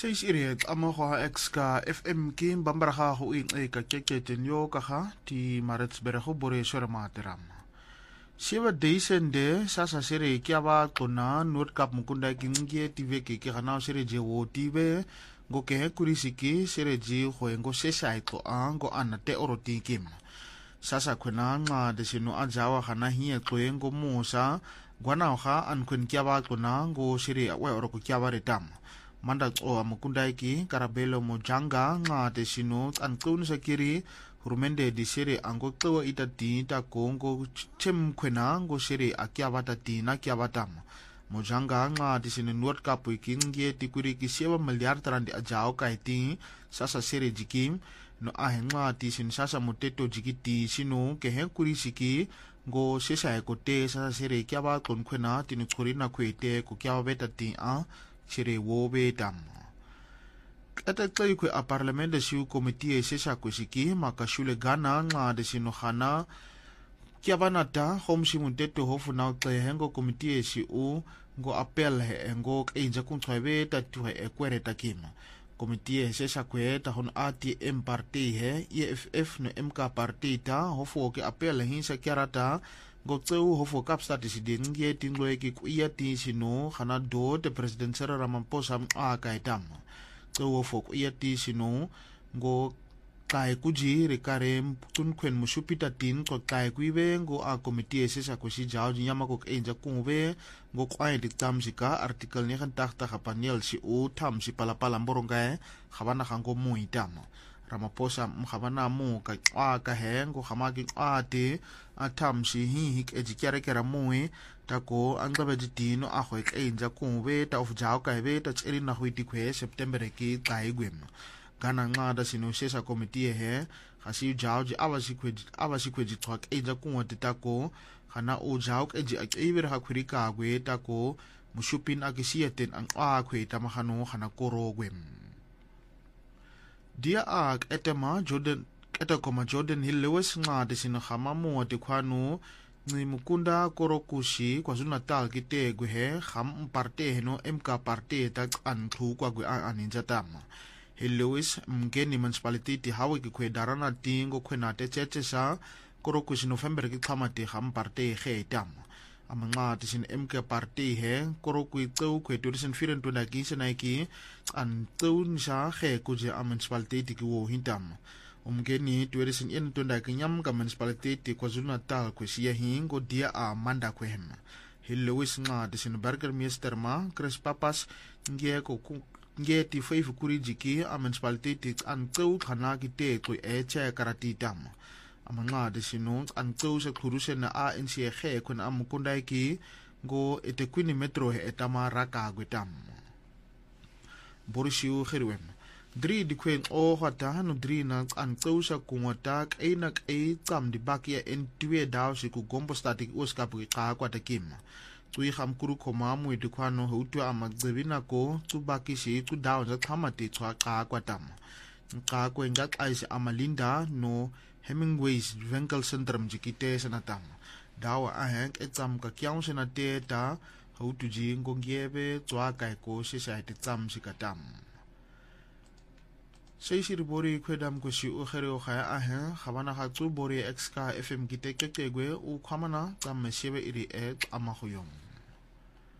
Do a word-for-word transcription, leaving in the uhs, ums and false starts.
Seis iriet amoha exka F M kim bambaraha hu in e ka keketen yo kaha ti Maritzburg bore sora materam. Siwa deisen de sasa sere kiawa kona Noord Kap mukunda kingie tive ke ke kana sere je wo tive go ke kurisiki sere je ho ngo sesa ito ango anate oroti kim. Sasa kwena nga de sino ajawa kana hi e ngo musa gwana ha an kwen kiawa kona go sere wa oroko kiawa retam. Mandat o amukundaiki karabelo mojanga nga te sino an kun sakiri rumende di sere ango tlo itati ta kongo chem kwena ngo sere akiabata tina kiabatam mojanga nga te sino Noord Kap ikinge tikuri ki sewa milyar tarandi ajao kaiti sasa sere jikim no ahenga ti sin sasa moteto jikiti sino ke henkuri siki ngo sesa ekote sasa sere kiaba kon kwena tinu kurina kwete ko kiaba beta ti a sere wo betam. Kata klai kwe a parlament siu komitie sesa kusiki maka shule gana nga de sino khana kia banata hom si munteto hofu na klai hengo komitie siu ngo apel he ngo inja kun tshwebe ta tuhe ekwere takima. Komitie sesa kwe ta hon A T M party he E F F no M K party ta hofu ke apel hinsa kiarata go tseu hofo kapsta disiden nge tingloe ki kuia ti sino khana do te president Cyril Ramaphosa a kaitam tseu hofo kuia ti sino go kai kuji rekare tun kwen musupita tin ko kai kuibe go a committee sesa ko si jao nyama ko enja kunbe go kwai diktam sika article ni kan takta ka panel si u tham si palapala mboronga khabana khango muitam Ramaphosa mkhabana mu ka a ka hengo khamaki a te atam si hi hik ejikyare kera muwe tako anglabe ditino a khwe enja kunbe ta of jao ka be ta cheri na hwiti khwe September ki tai gwem gana nga da sino sesa committee he khasi jao ji awasi khwe awasi khwe ji twak enja kunwa tako khana o jao ke ji akibir ha khuri ka gwe tako mushupin akisieten ang a khwe tamakhano khana koro gwem dia ak etema Jordan eta koma Jordan Hill Lewis nga de sino khama mo de khwanu ni mukunda korokushi KwaZulu Natal kite gwe he kham parte heno M K parte ta an thu kwa gwe aninja tama Hill Lewis mgeni municipality ti hawe ki khwe darana tingo khwena te cheche sa korokushi November ki khamate kham parte he tama amanga tisin M K party he korokui tseu khwe twenty fourteen ki sena ki an tseu nisha he kuje a municipality ti wo hintam umgeni twenty eighteen ki nyam ka municipality ti KwaZulu Natal ko siya hingo dia a manda ko hem Lewis nga tisin burgemeester ma Chris Papas nge ko nge ti five kuri jiki a municipality ti an tseu khana ki te ko e che karati tam amanga de sino an tose khuruse na A N C ge kun amukunda ki go etekwini metro he etama raka gwetam Borishiu Gerwem drie di kwen o hata no drie na an tose kumota ena e tsam di bakia en twe daw si ku gombo static oskap ka kwa takim tsui kham kuru khoma mu de khwano ho tu amagzebina ko tu baki si tu daw za thamati tswa ka kwa tam ka kwenga kaisi amalinda no Hemingway's Winkel Centrum jikite sanatam dawa aheng etam ka kyang senate ta how to ji ngongebe tswa kai ko society tsam sikatam sei sir bori khwedam ko si o khere o khaya aheng khabana kha tsu bori exka F M kite kekegwe u khamana tam mesebe iri e amakhuyom